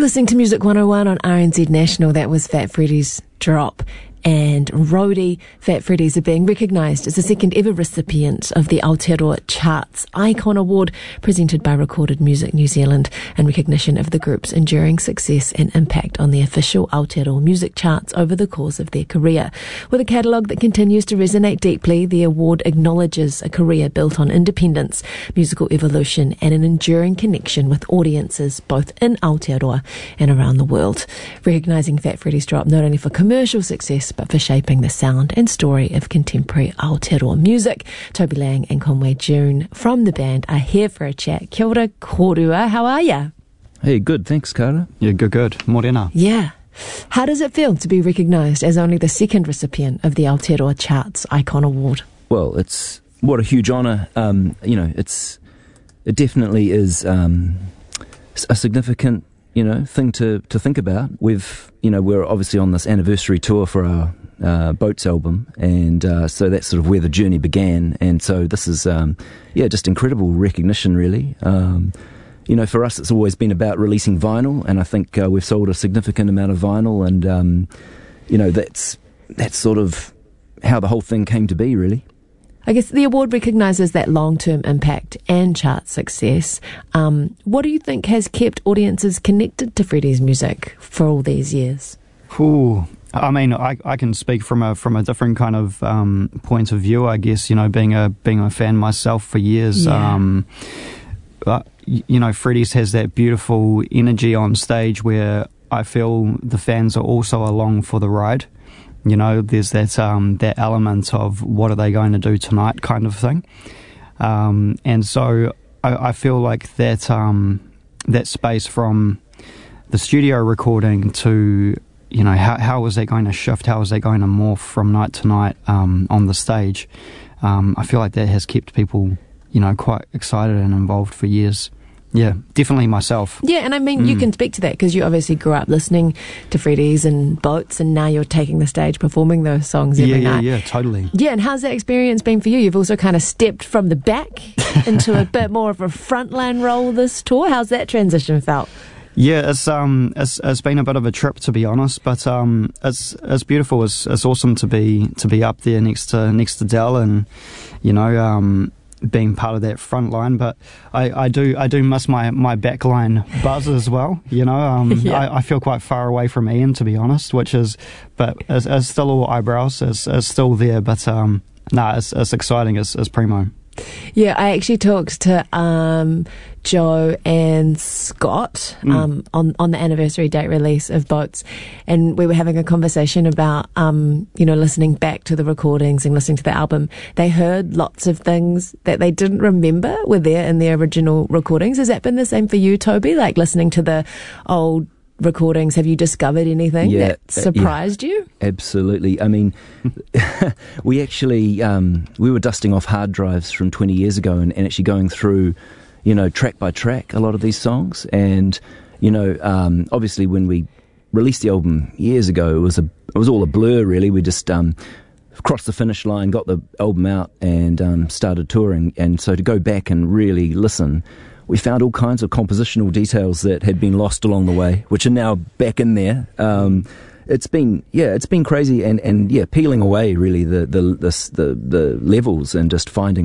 You're listening to Music 101 on RNZ National. That was Fat Freddy's Drop. And roadie Fat Freddy's are being recognised as the second ever recipient of the Aotearoa Charts Icon Award, presented by Recorded Music New Zealand, in recognition of the group's enduring success and impact on the official Aotearoa music charts over the course of their career. With a catalogue that continues to resonate deeply, the award acknowledges a career built on independence, musical evolution, and an enduring connection with audiences both in Aotearoa and around the world. Recognising Fat Freddy's Drop not only for commercial success, but for shaping the sound and story of contemporary Aotearoa music. Toby Lang and Conway June from the band are here for a chat. Kia ora korua, how are ya? Hey, good, thanks, Kara. Yeah, good. Morena. Yeah. How does it feel to be recognised as only the second recipient of the Aotearoa Charts Icon Award? Well, it's what a huge honour. It definitely is a significant thing to think about. We're obviously on this anniversary tour for our Boats album, and so that's sort of where the journey began. And so this is, just incredible recognition, really. For us, it's always been about releasing vinyl, and I think we've sold a significant amount of vinyl, and that's sort of how the whole thing came to be, really. I guess the award recognises that long-term impact and chart success. What do you think has kept audiences connected to Freddie's music for all these years? Ooh, I mean, I can speak from a different kind of point of view, I guess. Being a fan myself for years. Yeah. Freddie's has that beautiful energy on stage where I feel the fans are also along for the ride. There's that element of what are they going to do tonight kind of thing. And so I feel like that space from the studio recording to, how is that going to shift? How is that going to morph from night to night on the stage? I feel like that has kept people, quite excited and involved for years. Yeah, definitely myself. Yeah, and I mean, you can speak to that because you obviously grew up listening to Freddie's and Boats, and now you're taking the stage performing those songs every night. Yeah, totally. Yeah, and how's that experience been for you? You've also kind of stepped from the back into a bit more of a frontline role this tour. How's that transition felt? Yeah, it's been a bit of a trip, to be honest, but it's beautiful. It's awesome to be up there next to Del, and being part of that front line, but I do miss my back line buzz as well. I feel quite far away from Ian, to be honest, but it's still all eyebrows, it's still there, but it's exciting as primo. Yeah, I actually talked to Joe and Scott on the anniversary date release of Boats, and we were having a conversation about listening back to the recordings and listening to the album. They heard lots of things that they didn't remember were there in the original recordings. Has that been the same for you, Toby? Like listening to the old recordings, have you discovered anything that surprised you? Absolutely. I mean, we actually we were dusting off hard drives from 20 years ago and actually going through track by track a lot of these songs, and obviously when we released the album years ago, it was all a blur, really. We just crossed the finish line, got the album out, and started touring. And so to go back and really listen, we found all kinds of compositional details that had been lost along the way, which are now back in there. It's been crazy, and peeling away really the levels and just finding